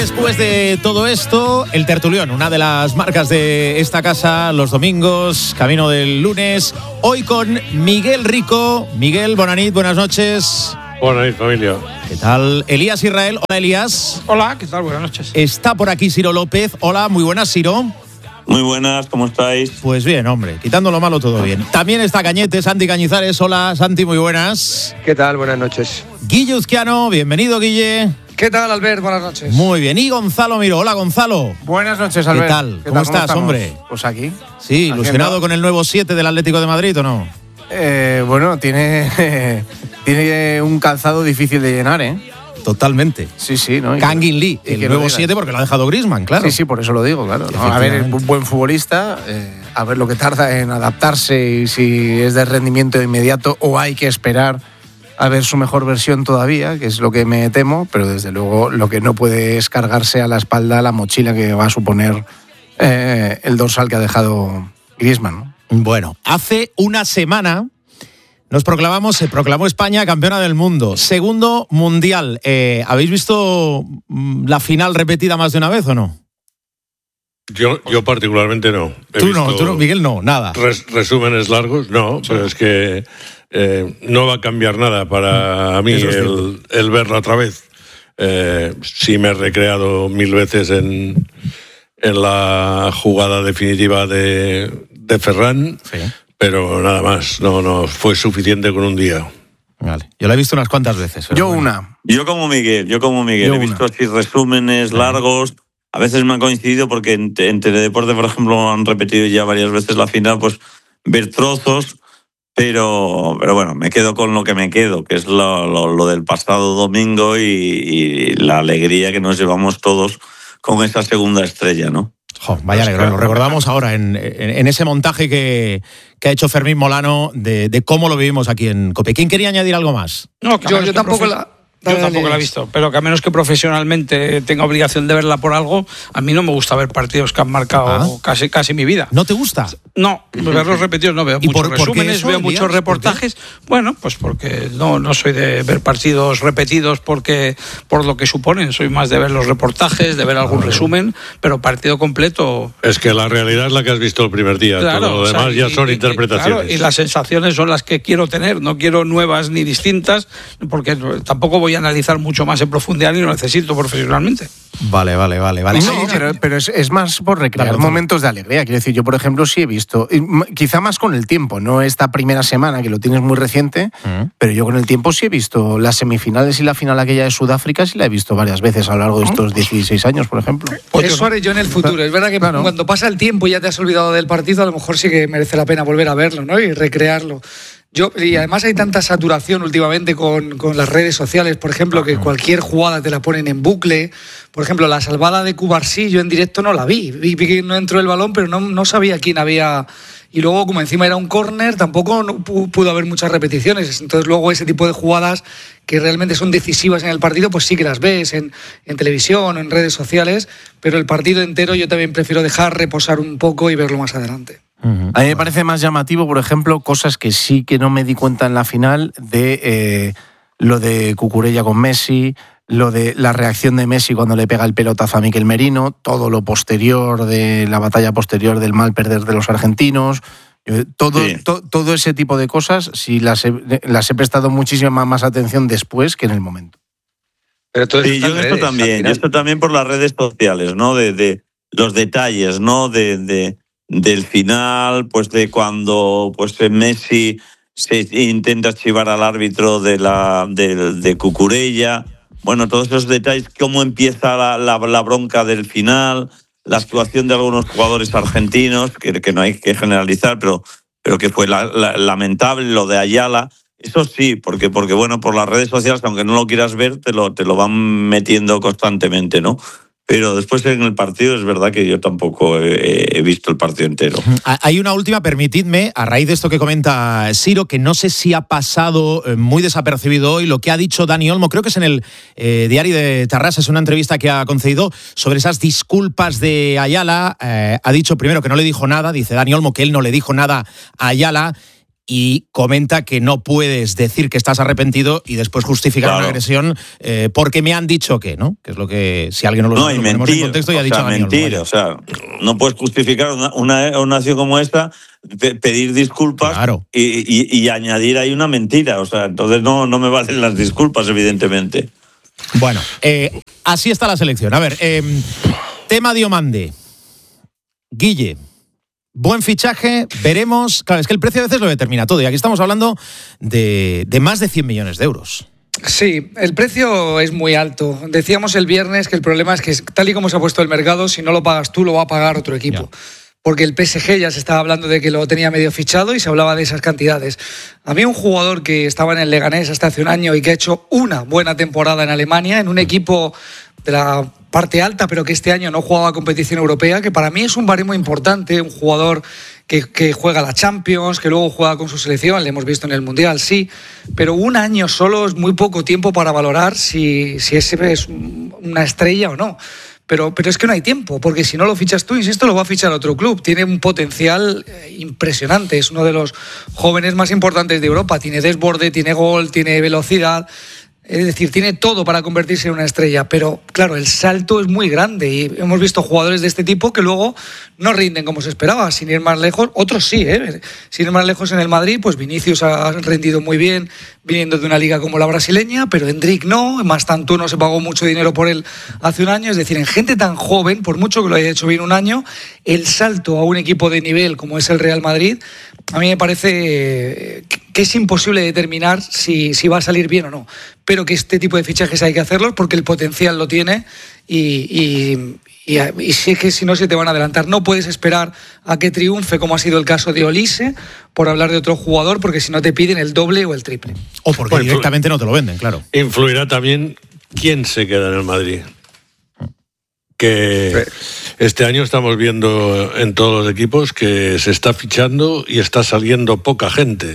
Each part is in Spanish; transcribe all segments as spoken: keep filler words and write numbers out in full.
Después de todo esto, el tertulión, una de las marcas de esta casa, los domingos, camino del lunes, hoy con Miguel Rico. Miguel, Bonanit, buenas noches. Buenas noches, familia. ¿Qué tal? Elías Israel. Hola, Elías. Hola, ¿qué tal? Buenas noches. Está por aquí Ciro López. Hola, muy buenas, Ciro. Muy buenas, ¿cómo estáis? Pues bien, hombre, quitando lo malo todo bien. También está Cañete, Santi Cañizares. Hola, Santi, muy buenas. ¿Qué tal? Buenas noches. Guille Uzquiano, bienvenido, Guille. ¿Qué tal, Albert? Buenas noches. Muy bien. Y Gonzalo Miró. Hola, Gonzalo. Buenas noches, Albert. ¿Qué tal? ¿Qué ¿Cómo tal? estás, ¿Cómo hombre? Pues aquí. Sí, ilusionado Haciendo... con el nuevo siete del Atlético de Madrid, ¿o no? Eh, bueno, tiene, tiene un calzado difícil de llenar, ¿eh? Totalmente. Sí, sí, ¿no? Kangin Lee, el nuevo siete, porque lo ha dejado Griezmann, claro. Sí, sí, por eso lo digo, claro. ¿No? A ver, es un buen futbolista, eh, a ver lo que tarda en adaptarse y si es de rendimiento inmediato o hay que esperar a ver su mejor versión todavía, que es lo que me temo, pero desde luego lo que no puede es cargarse a la espalda la mochila que va a suponer eh, el dorsal que ha dejado Griezmann, ¿no? Bueno, hace una semana nos proclamamos, se proclamó España campeona del mundo. Segundo mundial. Eh, ¿Habéis visto la final repetida más de una vez o no? Yo, yo particularmente no. He tú no, tú no, Miguel, no, nada. Res, resúmenes largos, no, sí. Pero es que eh, no va a cambiar nada para mí el, el verla otra vez. Eh, sí me he recreado mil veces en, en la jugada definitiva de, de Ferran, sí. Pero nada más, no, no fue suficiente con un día. Vale. Yo la he visto unas cuantas veces. Yo bueno. una. Yo como Miguel, yo como Miguel. Yo he visto una. Así resúmenes sí. largos. A veces me han coincidido porque en, en Teledeporte, por ejemplo, han repetido ya varias veces la final, pues ver trozos, pero, pero bueno, me quedo con lo que me quedo, que es lo, lo, lo del pasado domingo y, y la alegría que nos llevamos todos con esa segunda estrella, ¿no? Jo, vaya alegría, lo recordamos ahora en, en, en ese montaje que, que ha hecho Fermín Molano de, de cómo lo vivimos aquí en COPE. ¿Quién quería añadir algo más? No, yo, yo tampoco la... Yo tampoco la he visto, pero que a menos que profesionalmente tenga obligación de verla por algo, a mí no me gusta ver partidos que han marcado ah. casi, casi mi vida. ¿No te gusta? No, verlos repetidos no veo muchos por, resúmenes, eso, veo Elías? muchos reportajes. Bueno, pues porque no, no soy de ver partidos repetidos porque por lo que suponen, soy más de ver los reportajes, de ver algún ah. resumen, pero partido completo... Es que la realidad es la que has visto el primer día, claro, todo lo demás o sea, ya y, son y, interpretaciones. Claro, y las sensaciones son las que quiero tener, no quiero nuevas ni distintas, porque tampoco voy a analizar mucho más en profundidad y lo necesito profesionalmente. Vale, vale, vale. vale. No, pero, pero es, es más por recrear vale, momentos de alegría. Quiero decir, yo, por ejemplo, sí he visto, quizá más con el tiempo, no esta primera semana, que lo tienes muy reciente, uh-huh. pero yo con el tiempo sí he visto las semifinales y la final aquella de Sudáfrica, sí la he visto varias veces a lo largo de estos dieciséis años, por ejemplo. Pues eso haré yo en el futuro. Es verdad que claro. cuando pasa el tiempo y ya te has olvidado del partido, a lo mejor sí que merece la pena volver a verlo, ¿no? Y recrearlo. Yo, y además hay tanta saturación últimamente con, con las redes sociales, por ejemplo, que cualquier jugada te la ponen en bucle. Por ejemplo, la salvada de Cubarsí, yo en directo no la vi. Vi que no entró el balón, pero no, no sabía quién había... Y luego, como encima era un córner, tampoco no pudo haber muchas repeticiones. Entonces luego ese tipo de jugadas que realmente son decisivas en el partido, pues sí que las ves en, en televisión o en redes sociales, pero el partido entero yo también prefiero dejar reposar un poco y verlo más adelante. Uh-huh. A mí me parece más llamativo, por ejemplo, cosas que sí que no me di cuenta en la final de eh, lo de Cucurella con Messi, lo de la reacción de Messi cuando le pega el pelotazo a Mikel Merino, todo lo posterior de la batalla posterior del mal perder de los argentinos, todo, sí. to, todo ese tipo de cosas sí las he, las he prestado muchísima más atención después que en el momento. Pero todo sí, yo esto también, yo esto también por las redes sociales, ¿no? De, de los detalles, ¿no? De, de del final, pues de cuando pues Messi se intenta chivar al árbitro de la de, de Cucurella. Bueno, todos esos detalles, cómo empieza la, la, la bronca del final, la actuación de algunos jugadores argentinos, que, que no hay que generalizar, pero, pero que fue la, la, lamentable, lo de Ayala. Eso sí, porque, porque bueno, por las redes sociales, aunque no lo quieras ver, te lo, te lo van metiendo constantemente, ¿no? Pero después en el partido es verdad que yo tampoco he, he visto el partido entero. Hay una última, permitidme, a raíz de esto que comenta Ciro, que no sé si ha pasado muy desapercibido hoy, lo que ha dicho Dani Olmo, creo que es en el eh, Diario de Tarrasa, es una entrevista que ha concedido sobre esas disculpas de Ayala. Eh, ha dicho primero que no le dijo nada, dice Dani Olmo que él no le dijo nada a Ayala, y comenta que no puedes decir que estás arrepentido y después justificar claro. una agresión eh, porque me han dicho que, ¿no? Que es lo que, si alguien no lo no, sabe, lo ponemos mentir, en contexto y ha dicho sea, Daniel. Mentir, o sea, no puedes justificar una, una, una acción como esta, pe- pedir disculpas claro. y, y, y añadir ahí una mentira. O sea, entonces no, no me valen las disculpas, evidentemente. Bueno, eh, así está la selección. A ver, eh, tema Diomande. Guille. Buen fichaje, veremos. Claro, es que el precio a veces lo determina todo. Y aquí estamos hablando de, de más de cien millones de euros. Sí, el precio es muy alto. Decíamos el viernes que el problema es que tal y como se ha puesto el mercado, si no lo pagas tú, lo va a pagar otro equipo. Ya. Porque el P S G ya se estaba hablando de que lo tenía medio fichado y se hablaba de esas cantidades. A mí un jugador que estaba en el Leganés hasta hace un año y que ha hecho una buena temporada en Alemania, en un equipo de la parte alta, pero que este año no jugaba competición europea, que para mí es un baremo importante, un jugador que, que juega la Champions, que luego juega con su selección, le hemos visto en el Mundial, sí, pero un año solo es muy poco tiempo para valorar si, si ese es una estrella o no. Pero, pero es que no hay tiempo, porque si no lo fichas tú, insisto, lo va a fichar otro club. Tiene un potencial impresionante, es uno de los jóvenes más importantes de Europa. Tiene desborde, tiene gol, tiene velocidad. Es decir, tiene todo para convertirse en una estrella, pero claro, el salto es muy grande y hemos visto jugadores de este tipo que luego no rinden como se esperaba, sin ir más lejos. Otros sí, ¿eh? Sin ir más lejos en el Madrid, pues Vinicius ha rendido muy bien viniendo de una liga como la brasileña, pero Endrick no, más tanto no se pagó mucho dinero por él hace un año. Es decir, en gente tan joven, por mucho que lo haya hecho bien un año, el salto a un equipo de nivel como es el Real Madrid, a mí me parece que es imposible determinar si, si va a salir bien o no, pero que este tipo de fichajes hay que hacerlos porque el potencial lo tiene y, y, y, y sé que si no se te van a adelantar. No puedes esperar a que triunfe, como ha sido el caso de Olise, por hablar de otro jugador, porque si no te piden el doble o el triple. O porque bueno, directamente no te lo venden, claro. Influirá también quién se queda en el Madrid. Que este año estamos viendo en todos los equipos que se está fichando y está saliendo poca gente.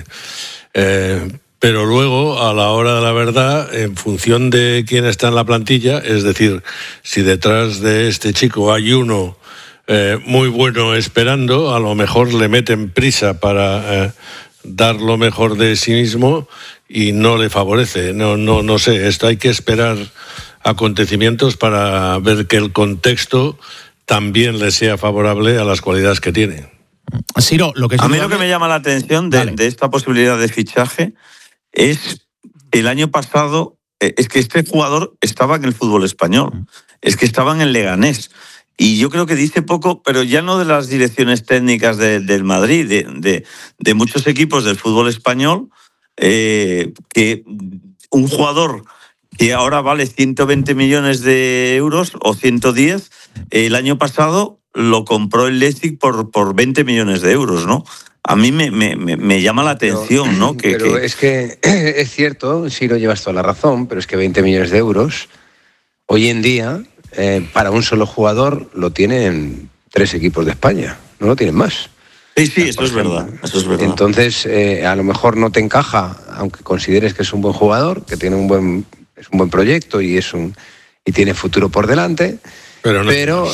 Eh, pero luego, a la hora de la verdad, en función de quién está en la plantilla, es decir, si detrás de este chico hay uno eh, muy bueno esperando, a lo mejor le meten prisa para eh, dar lo mejor de sí mismo y no le favorece. No, no, no sé, esto hay que esperar acontecimientos para ver que el contexto también le sea favorable a las cualidades que tiene. Ciro, lo que es a mí lo que me llama la atención de, de esta posibilidad de fichaje es el año pasado, es que este jugador estaba en el fútbol español, es que estaba en el Leganés. Y yo creo que dice poco, pero ya no de las direcciones técnicas de, del Madrid, de, de, de muchos equipos del fútbol español, eh, que un jugador que ahora vale ciento veinte millones de euros o ciento diez, el año pasado lo compró el Leipzig por, por veinte millones de euros, ¿no? A mí me, me, me llama la atención, pero, ¿no? Que, pero que... es que es cierto, sí lo llevas toda la razón, pero es que veinte millones de euros, hoy en día, eh, para un solo jugador, lo tienen tres equipos de España, no lo tienen más. Sí, sí, eso es verdad, eso es verdad. Entonces, eh, a lo mejor no te encaja, aunque consideres que es un buen jugador, que tiene un buen... es un buen proyecto y es un y tiene futuro por delante, pero, no pero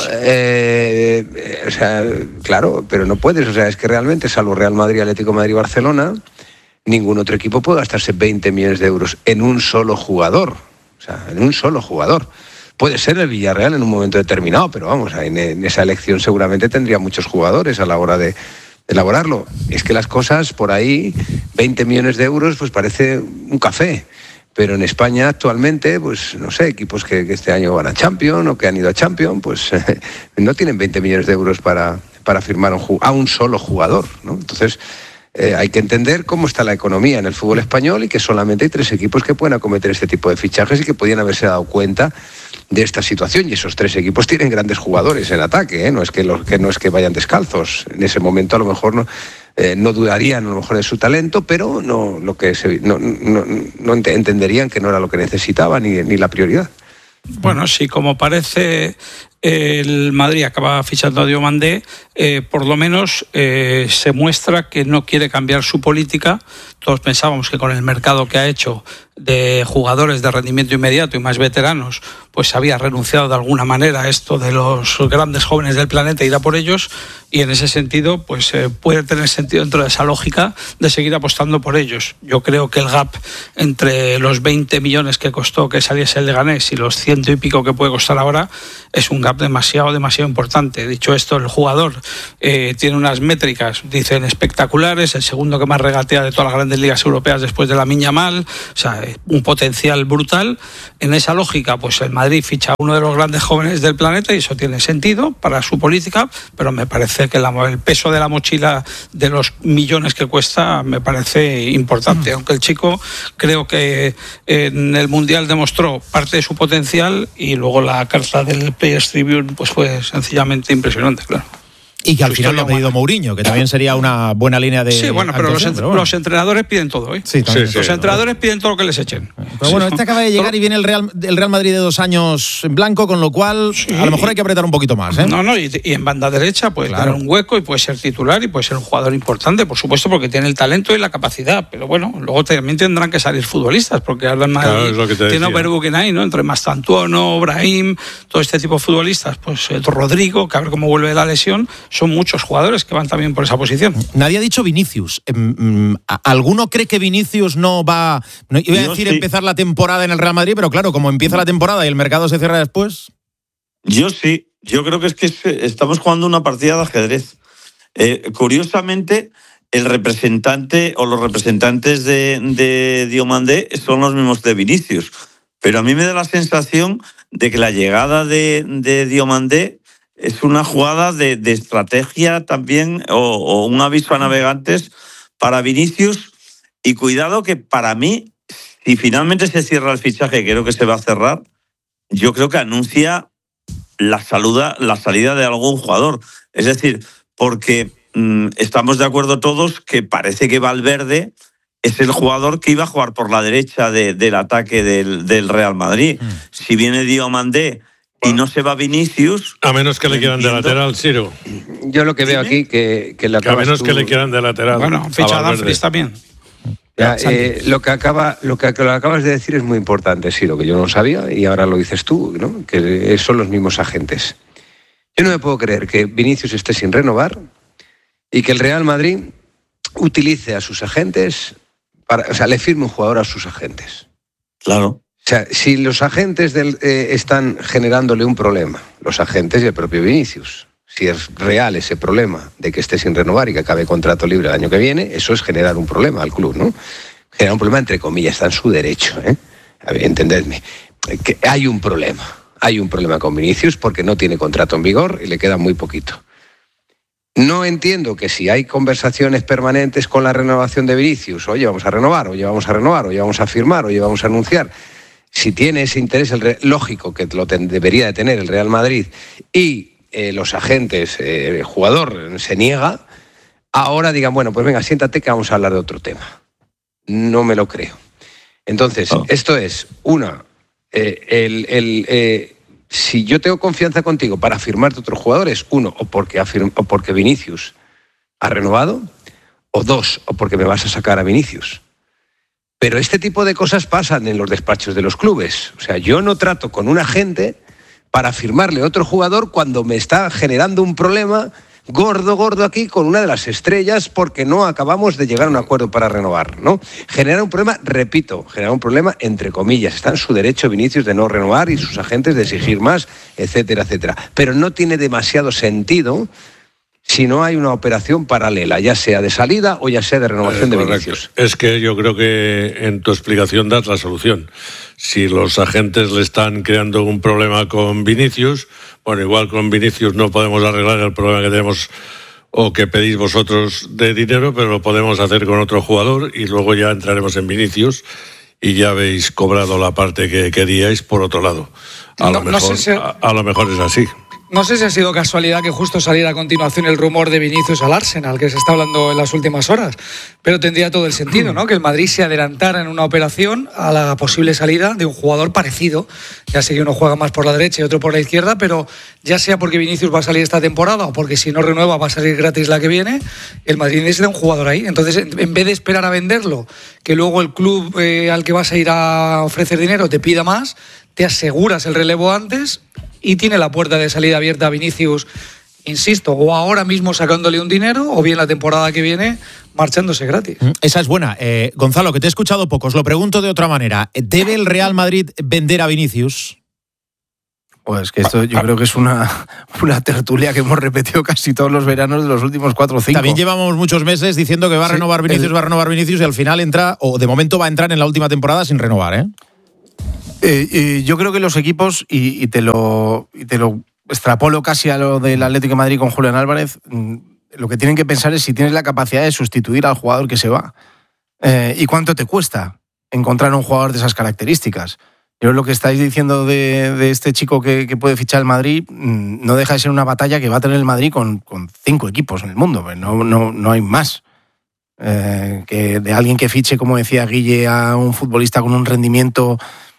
eh, eh, o sea, claro, pero no puedes, o sea, es que realmente, salvo Real Madrid, Atlético de Madrid, Barcelona, ningún otro equipo puede gastarse veinte millones de euros en un solo jugador, o sea, en un solo jugador. Puede ser el Villarreal en un momento determinado, pero vamos, en, en esa elección seguramente tendría muchos jugadores a la hora de elaborarlo. Es que las cosas por ahí, veinte millones de euros, pues parece un café. Pero en España actualmente, pues no sé, equipos que, que este año van a Champions o que han ido a Champions, pues eh, no tienen veinte millones de euros para, para firmar un, a un solo jugador, ¿no? Entonces, eh, hay que entender cómo está la economía en el fútbol español y que solamente hay tres equipos que pueden acometer este tipo de fichajes y que podían haberse dado cuenta de esta situación. Y esos tres equipos tienen grandes jugadores en ataque, ¿eh? No es que, los, que no es que vayan descalzos. En ese momento a lo mejor no... Eh, no dudarían a lo mejor de su talento, pero no lo que se, no, no, no entenderían que no era lo que necesitaban ni, ni la prioridad. Bueno, sí, como parece, el Madrid acaba fichando a Diomandé, eh, por lo menos eh, se muestra que no quiere cambiar su política. Todos pensábamos que con el mercado que ha hecho de jugadores de rendimiento inmediato y más veteranos, pues había renunciado de alguna manera a esto de los grandes jóvenes del planeta, ir a por ellos, y en ese sentido pues eh, puede tener sentido dentro de esa lógica de seguir apostando por ellos. Yo creo que el gap entre los veinte millones que costó que saliese el Leganés y los ciento y pico que puede costar ahora es un gap demasiado, demasiado importante. Dicho esto, el jugador eh, tiene unas métricas, dicen, espectaculares, el segundo que más regatea de todas las grandes ligas europeas después de Lamine Yamal, o sea, un potencial brutal. En esa lógica, pues el Madrid ficha a uno de los grandes jóvenes del planeta y eso tiene sentido para su política, pero me parece que la, el peso de la mochila de los millones que cuesta me parece importante, mm. aunque el chico creo que en el Mundial demostró parte de su potencial y luego la carta del Players Tribune pues fue sencillamente impresionante, claro. Y que al final lo ha pedido Mourinho, que también sería una buena línea de... Sí, bueno, pero los, pero bueno. los entrenadores piden todo, ¿eh? Sí, sí, sí, los entrenadores ¿no? piden todo lo que les echen. Pero bueno, este acaba de llegar y viene el Real, el Real Madrid de dos años en blanco, con lo cual sí. a lo mejor hay que apretar un poquito más, ¿eh? No, no, y, y en banda derecha puede claro. tener un hueco y puede ser titular y puede ser un jugador importante, por supuesto, porque tiene el talento y la capacidad, pero bueno, luego también tendrán que salir futbolistas, porque ahora en Madrid claro, tiene Oberbu que hay, ¿no? Entre Mastantuono, Brahim, todo este tipo de futbolistas, pues eh, Rodrigo, que a ver cómo vuelve de la lesión, son muchos jugadores que van también por esa posición. Nadie ha dicho Vinicius. ¿Alguno cree que Vinicius no va, no iba a decir sí. empezar la temporada en el Real Madrid, pero claro, como empieza la temporada y el mercado se cierra después? Yo sí. Yo creo que es que estamos jugando una partida de ajedrez. Eh, curiosamente, el representante o los representantes de, de Diomandé son los mismos de Vinicius. Pero a mí me da la sensación de que la llegada de, de Diomandé es una jugada de, de estrategia también o, o un aviso a navegantes para Vinicius. Y cuidado que para mí, si finalmente se cierra el fichaje, creo que se va a cerrar, yo creo que anuncia la, saluda, la salida de algún jugador. Es decir, porque mmm, estamos de acuerdo todos que parece que Valverde es el jugador que iba a jugar por la derecha de, del ataque del, del Real Madrid. Mm. Si viene Diomandé y no se va Vinicius... A menos que le quieran de lateral, Ciro. Yo lo que veo aquí, que, que, que a menos tú... que le quieran de lateral. Bueno, ficha a Dumfries también. Ya, eh, lo, que acaba, lo que lo acabas de decir es muy importante, Ciro, que yo no sabía, y ahora lo dices tú, ¿no? Que son los mismos agentes. Yo no me puedo creer que Vinicius esté sin renovar y que el Real Madrid utilice a sus agentes, para, o sea, le firme un jugador a sus agentes. Claro. O sea, si los agentes del, eh, están generándole un problema, los agentes y el propio Vinicius, si es real ese problema de que esté sin renovar y que acabe contrato libre el año que viene, eso es generar un problema al club, ¿no? Generar un problema entre comillas, está en su derecho, ¿eh? A ver, entendedme, que hay un problema, hay un problema con Vinicius porque no tiene contrato en vigor y le queda muy poquito. No entiendo que si hay conversaciones permanentes con la renovación de Vinicius, oye, vamos a renovar, oye, vamos a renovar, oye, vamos a firmar, oye, vamos a anunciar. Si tiene ese interés el lógico que lo ten, debería de tener el Real Madrid y eh, los agentes, eh, el jugador se niega, ahora digan, bueno, pues venga, siéntate que vamos a hablar de otro tema. No me lo creo. Entonces, oh. esto es, una, eh, el, el, eh, si yo tengo confianza contigo para firmarte otros jugadores, uno, o porque, afirma, o porque Vinicius ha renovado, o dos, o porque me vas a sacar a Vinicius. Pero este tipo de cosas pasan en los despachos de los clubes. O sea, yo no trato con un agente para firmarle otro jugador cuando me está generando un problema gordo, gordo aquí con una de las estrellas porque no acabamos de llegar a un acuerdo para renovar, ¿no? Genera un problema, repito, genera un problema entre comillas. Está en su derecho Vinicius de no renovar y sus agentes de exigir más, etcétera, etcétera. Pero no tiene demasiado sentido si no hay una operación paralela, ya sea de salida o ya sea de renovación eh, de Vinicius. Es que yo creo que en tu explicación das la solución. Si los agentes le están creando un problema con Vinicius, bueno, igual con Vinicius no podemos arreglar el problema que tenemos o que pedís vosotros de dinero, pero lo podemos hacer con otro jugador y luego ya entraremos en Vinicius y ya habéis cobrado la parte que queríais por otro lado. A, no, lo, mejor, no sé si... a, a lo mejor es así. No sé si ha sido casualidad que justo saliera a continuación el rumor de Vinicius al Arsenal, que se está hablando en las últimas horas, pero tendría todo el sentido, ¿no? Que el Madrid se adelantara en una operación a la posible salida de un jugador parecido. Ya sé que uno juega más por la derecha y otro por la izquierda, pero ya sea porque Vinicius va a salir esta temporada o porque si no renueva va a salir gratis la que viene, el Madrid necesita un jugador ahí. Entonces, en vez de esperar a venderlo, que luego el club eh, al que vas a ir a ofrecer dinero te pida más, te aseguras el relevo antes y tiene la puerta de salida abierta a Vinicius, insisto, o ahora mismo sacándole un dinero, o bien la temporada que viene marchándose gratis. Esa es buena. Eh, Gonzalo, que te he escuchado poco, os lo pregunto de otra manera. ¿Debe el Real Madrid vender a Vinicius? Pues que esto yo creo que es una, una tertulia que hemos repetido casi todos los veranos de los últimos cuatro o cinco. También llevamos muchos meses diciendo que va a sí, renovar Vinicius, el... va a renovar Vinicius y al final entra, o de momento va a entrar en la última temporada sin renovar, ¿eh? Eh, eh, yo creo que los equipos, y, y, te lo, y te lo extrapolo casi a lo del Atlético de Madrid con Julián Álvarez, lo que tienen que pensar es si tienes la capacidad de sustituir al jugador que se va. Eh, ¿Y cuánto te cuesta encontrar un jugador de esas características? Yo lo que estáis diciendo de, de este chico que, que puede fichar el Madrid no deja de ser una batalla que va a tener el Madrid con, con cinco equipos en el mundo. No, no, no hay más. Eh, que de alguien que fiche, como decía Guille, a un futbolista con un rendimiento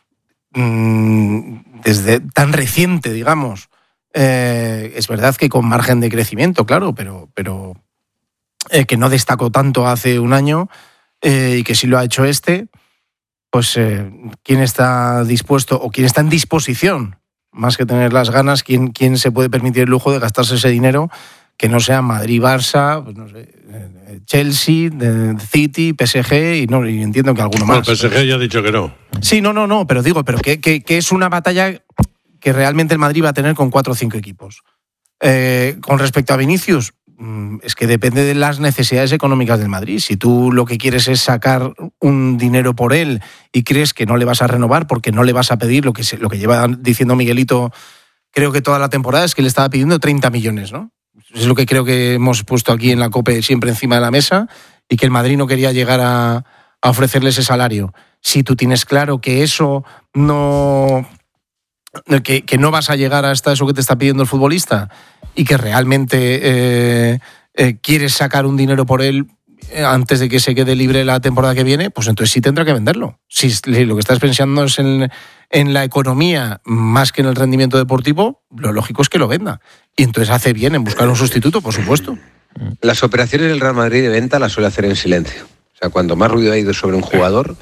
desde tan reciente, digamos. Eh, es verdad que con margen de crecimiento, claro, pero, pero eh, que no destacó tanto hace un año eh, y que sí lo ha hecho este, pues eh, ¿quién está dispuesto o quién está en disposición, más que tener las ganas, quién, quién se puede permitir el lujo de gastarse ese dinero que no sea Madrid, Barça, pues no sé, Chelsea, City, P S G y, no, y entiendo que alguno más. No, P S G ya ha dicho que no. Sí, no, no, no, pero digo, pero que, que, que es una batalla que realmente el Madrid va a tener con cuatro o cinco equipos. Eh, con respecto a Vinicius, es que depende de las necesidades económicas del Madrid. Si tú lo que quieres es sacar un dinero por él y crees que no le vas a renovar porque no le vas a pedir lo que, se, lo que lleva diciendo Miguelito, creo que toda la temporada, es que le estaba pidiendo treinta millones, ¿no? Es lo que creo que hemos puesto aquí en la COPE siempre encima de la mesa y que el Madrid no quería llegar a, a ofrecerle ese salario. Si tú tienes claro que eso no... Que, que no vas a llegar hasta eso que te está pidiendo el futbolista y que realmente eh, eh, quieres sacar un dinero por él antes de que se quede libre la temporada que viene, pues entonces sí tendrá que venderlo. Si lo que estás pensando es en, en la economía más que en el rendimiento deportivo, lo lógico es que lo venda. Y entonces hace bien en buscar un sustituto, por supuesto. Las operaciones del Real Madrid de venta las suele hacer en silencio. O sea, cuando más ruido ha ido sobre un jugador,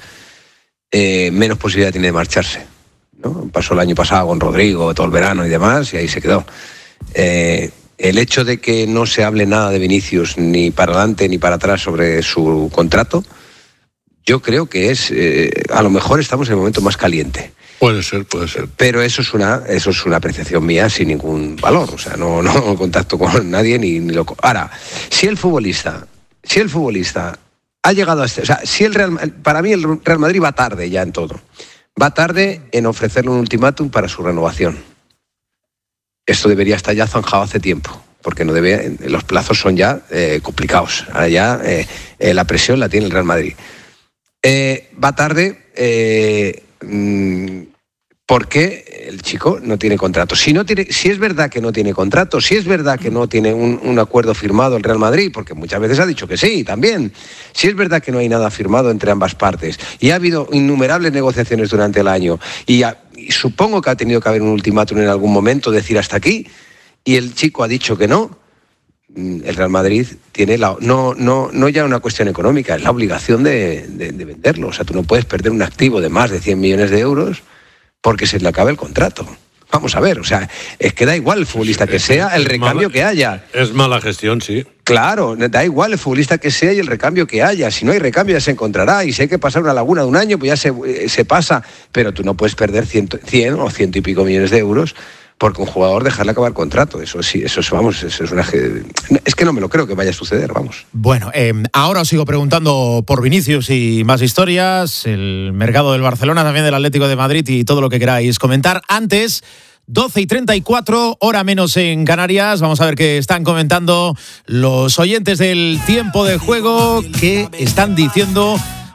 eh, menos posibilidad tiene de marcharse, ¿no? Pasó el año pasado con Rodrigo, todo el verano y demás, y ahí se quedó. Eh, el hecho de que no se hable nada de Vinicius ni para adelante ni para atrás sobre su contrato, yo creo que es, eh, a lo mejor estamos en el momento más caliente. Puede ser, puede ser. Pero eso es una, eso es una apreciación mía sin ningún valor. O sea, no, no contacto con nadie ni, ni lo. Ahora, si el futbolista, si el futbolista ha llegado a este, o sea, si el Real, para mí el Real Madrid va tarde ya en todo. Va tarde en ofrecerle un ultimátum para su renovación. Esto debería estar ya zanjado hace tiempo, porque no debe, los plazos son ya eh, complicados. Ahora ya eh, eh, la presión la tiene el Real Madrid. Eh, va tarde eh, mmm, porque el chico no tiene contrato. Si, no tiene, si es verdad que no tiene contrato, si es verdad que no tiene un, un acuerdo firmado el Real Madrid, porque muchas veces ha dicho que sí, también. Si es verdad que no hay nada firmado entre ambas partes y ha habido innumerables negociaciones durante el año y, a, y supongo que ha tenido que haber un ultimátum en algún momento, decir hasta aquí, y el chico ha dicho que no, el Real Madrid tiene la, no, no, no ya una cuestión económica, es la obligación de, de, de venderlo. O sea, tú no puedes perder un activo de más de cien millones de euros porque se le acaba el contrato. Vamos a ver, o sea, es que da igual el futbolista que sea, el recambio que haya. Es mala gestión, sí. Claro, da igual el futbolista que sea y el recambio que haya. Si no hay recambio ya se encontrará, y si hay que pasar una laguna de un año, pues ya se, se pasa. Pero tú no puedes perder cien, cien o ciento y pico millones de euros porque un jugador dejarle acabar contrato. Eso sí, eso es, vamos, eso es una... Es que no me lo creo que vaya a suceder, vamos. Bueno, eh, ahora os sigo preguntando por Vinicius y más historias, el mercado del Barcelona, también del Atlético de Madrid y todo lo que queráis comentar. Antes, doce y treinta y cuatro, hora menos en Canarias. Vamos a ver qué están comentando los oyentes del tiempo de juego, que están diciendo...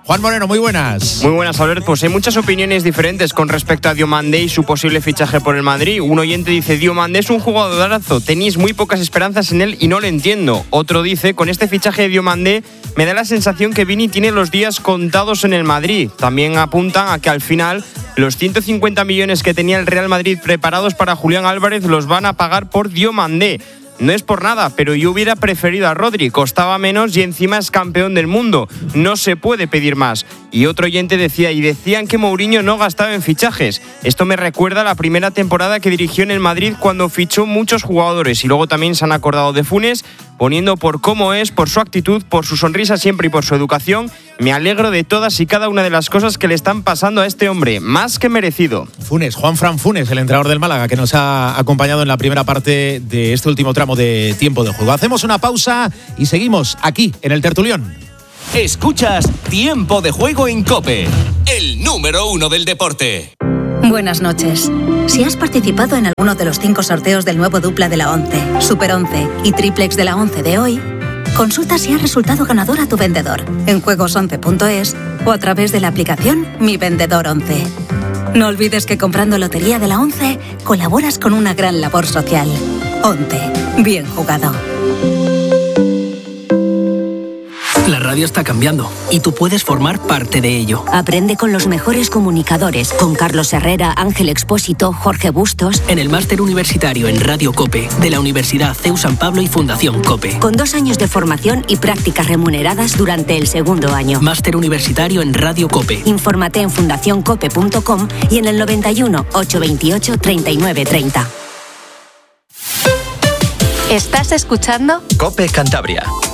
Juan Moreno, muy buenas. Muy buenas, Albert. Pues hay muchas opiniones diferentes con respecto a Diomandé y su posible fichaje por el Madrid. Un oyente dice, Diomandé es un jugadorazo, tenéis muy pocas esperanzas en él y no lo entiendo. Otro dice, con este fichaje de Diomandé me da la sensación que Vini tiene los días contados en el Madrid. También apuntan a que al final los ciento cincuenta millones que tenía el Real Madrid preparados para Julián Álvarez los van a pagar por Diomandé. No es por nada, pero yo hubiera preferido a Rodri, costaba menos y encima es campeón del mundo. No se puede pedir más. Y otro oyente decía, y decían que Mourinho no gastaba en fichajes. Esto me recuerda a la primera temporada que dirigió en el Madrid cuando fichó muchos jugadores. Y luego también se han acordado de Funes, poniendo por cómo es, por su actitud, por su sonrisa siempre y por su educación. Me alegro de todas y cada una de las cosas que le están pasando a este hombre. Más que merecido. Funes, Juanfran Funes, el entrenador del Málaga, que nos ha acompañado en la primera parte de este último tramo de tiempo de juego. Hacemos una pausa y seguimos aquí en el Tertulión. Escuchas Tiempo de Juego en COPE, el número uno del deporte. Buenas noches. Si has participado en alguno de los cinco sorteos del nuevo dupla de la once, Super once y Triplex de la once de hoy, consulta si has resultado ganador a tu vendedor en juegos once punto es o a través de la aplicación Mi Vendedor once. No olvides que comprando Lotería de la once colaboras con una gran labor social. once. Bien jugado. La radio está cambiando y tú puedes formar parte de ello. Aprende con los mejores comunicadores, con Carlos Herrera, Ángel Expósito, Jorge Bustos. En el máster universitario en Radio COPE de la Universidad C E U San Pablo y Fundación COPE. Con dos años de formación y prácticas remuneradas durante el segundo año. Máster universitario en Radio COPE. Infórmate en fundación cope punto com y en el noventa y uno, ochocientos veintiocho, treinta y nueve treinta. ¿Estás escuchando? COPE Cantabria.